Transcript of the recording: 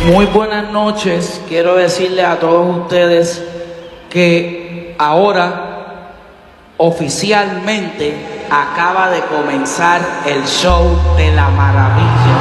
Muy buenas noches. Quiero decirle a todos ustedes que ahora oficialmente acaba de comenzar el show de la maravilla.